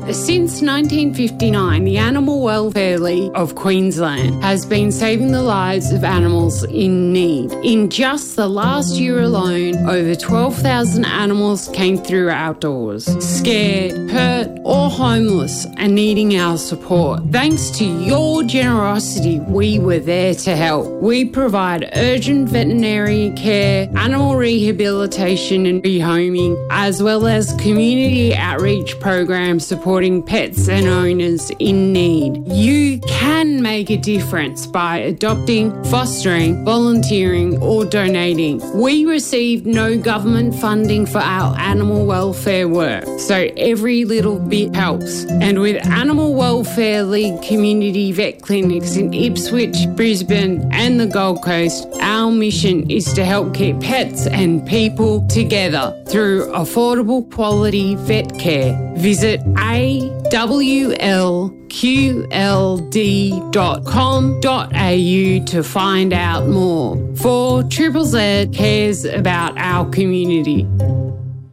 Since 1959, the Animal Welfare League of Queensland has been saving the lives of animals in need. In just the last year alone, over 12,000 animals came through our doors, scared, hurt, or homeless and needing our support. Thanks to your generosity, we were there to help. We provide urgent veterinary care, animal rehabilitation and rehoming, as well as community outreach programs supporting pets and owners in need. You can make a difference by adopting, fostering, volunteering or donating. We receive no government funding for our animal welfare work, so every little bit helps. And with Animal Welfare League community vet clinics in Ipswich, Brisbane and the Gold Coast, our mission is to help keep pets and people together through affordable quality vet care. Visit awlqld.com.au to find out more. For Triple Z cares about our community.